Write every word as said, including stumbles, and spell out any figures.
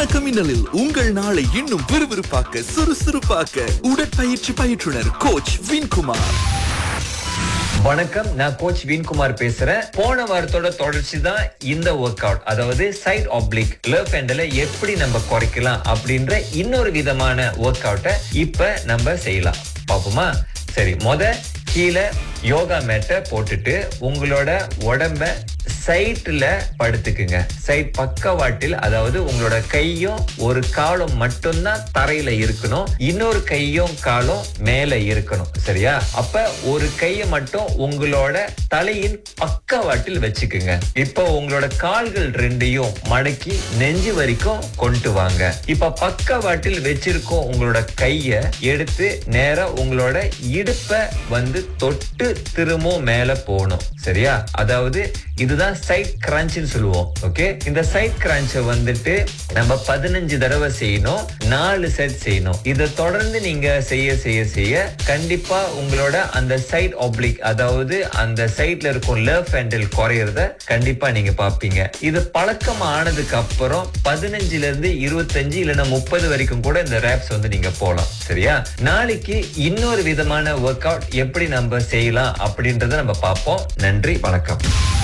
வணக்கம் மின்னலில் உங்கள் நாளை இன்னும் விறுவிறுப்பாக்க சுறுசுறுப்பாக்க உடற்பயிற்சி பயிற்றுனர் கோச் வின்குமார். வணக்கம், நான் கோச் வின்குமார் பேசுறேன். போன வாரத்தோட தொடர்ச்சி தான் இந்த ஒர்க் அவுட், அதாவது சைட் ஆப்ளிக் லெஃப்ட் ஹேண்ட்ல எப்படி நம்ம குறைக்கலாம் அப்படின்ற இன்னொரு விதமான ஒர்க் அவுட்டை இப்ப நம்ம செய்யலாம். பாப்போமா? சரி, முத கீழே யோகா மேட்டை போட்டுட்டு உங்களோட உடம்ப சைட்ல படுத்துக்குங்க. சைட் பக்கவாட்டில், அதாவது உங்களோட கையும் ஒரு காலும் மட்டும்தான் தரையில இருக்கணும், இன்னொரு கையும் காலும் மேல இருக்கணும். சரியா? அப்ப ஒரு கையை மட்டும் உங்களோட தலையின் பக்கவாட்டில் வச்சுக்குங்க. இப்ப உங்களோட கால்கள் ரெண்டையும் மடக்கி நெஞ்சு வரைக்கும் கொண்டு வாங்க. இப்ப பக்கவாட்டில் வச்சிருக்கோம் உங்களோட கைய எடுத்து நேரா உங்களோட இடுப்பை வந்து தொட்டு திரும்பவும் மேல போகணும். சரியா? அதாவது இதுதான் சைட் கிரன்ச்னு சொல்லுவோம். ஓகே, இந்த சைட் கிரன்ச்சை வந்துட்டு நம்ம பதினஞ்சு தடவை செய்யணும், நாலு செட் செய்யணும். இதை தொடர்ந்து நீங்க செய்ய செய்ய செய்ய கண்டிப்பா உங்களோட அந்த சைட் ஆப்ளிக், அதாவது அந்த சைட்ல இருக்கும் லெஃப்ட் ஹேண்டில் குறையறத கண்டிப்பா நீங்க பாப்பீங்க. இது பழக்கம் ஆனதுக்கு அப்புறம் பதினஞ்சுல இருந்து இருபத்தஞ்சு இல்லைன்னா முப்பது வரைக்கும் கூட இந்த ரேப்ஸ் வந்து நீங்க போலாம். சரியா? நாளைக்கு இன்னொரு விதமான ஒர்க் அவுட் எப்படி நம்ம செய்யலாம் அப்படின்றத நம்ம பார்ப்போம். நன்றி, வணக்கம்.